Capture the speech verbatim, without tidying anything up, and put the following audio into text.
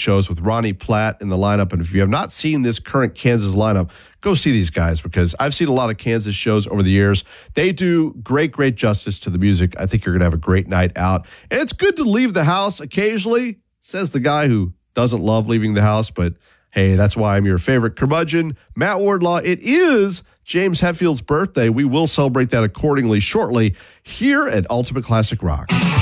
shows with Ronnie Platt in the lineup. And if you have not seen this current Kansas lineup, go see these guys because I've seen a lot of Kansas shows over the years. They do great, great justice to the music. I think you're going to have a great night out. And it's good to leave the house occasionally, says the guy who doesn't love leaving the house. But hey, that's why I'm your favorite curmudgeon, Matt Wardlaw. It is James Hetfield's birthday. We will celebrate that accordingly shortly here at Ultimate Classic Rock.